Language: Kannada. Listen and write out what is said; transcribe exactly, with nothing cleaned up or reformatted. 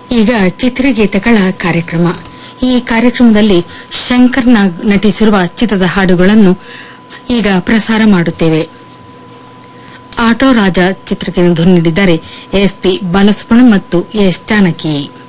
ಈಗ ಚಿತ್ರಗೀತೆಗಳ ಕಾರ್ಯಕ್ರಮ. ಈ ಕಾರ್ಯಕ್ರಮದಲ್ಲಿ ಶಂಕರ್ ನಾಗ್ ನಟಿಸಿರುವ ಚಿತ್ರದ ಹಾಡುಗಳನ್ನು ಈಗ ಪ್ರಸಾರ ಮಾಡುತ್ತೇವೆ. ಆಟೋ ರಾಜ ಚಿತ್ರಕ್ಕೆ ಧ್ವನಿ ನೀಡಿದ್ದಾರೆ ಎಸ್ ಪಿ ಬಾಲಸುಬ್ರಹ್ಮಣ್ಯಂ ಮತ್ತು ಎಸ್ ಜಾನಕಿ.